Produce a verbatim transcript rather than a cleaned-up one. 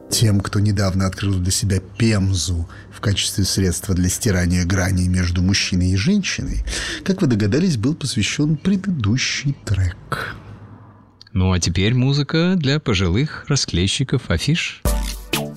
Тем, кто недавно открыл для себя пемзу в качестве средства для стирания граней между мужчиной и женщиной, как вы догадались, был посвящен предыдущий трек. Ну а теперь музыка для пожилых расклейщиков афиш.